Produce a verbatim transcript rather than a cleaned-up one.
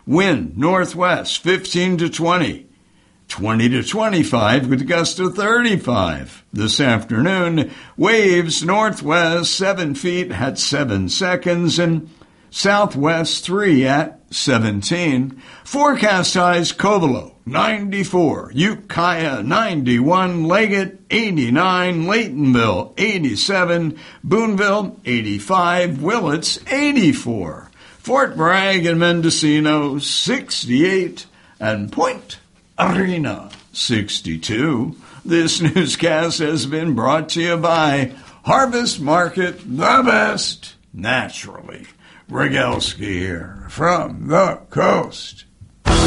Wind northwest fifteen to twenty. twenty to twenty-five with gusts of thirty-five. This afternoon, waves northwest seven feet at seven seconds and southwest three at seventeen. Forecast highs Covelo ninety-four, Ukiah ninety-one, Leggett eighty-nine, Laytonville eighty-seven, Boonville eighty-five, Willits eighty-four, Fort Bragg and Mendocino sixty-eight, and Point Arena sixty-two. This newscast has been brought to you by Harvest Market, the best naturally. Rogalski here from the coast.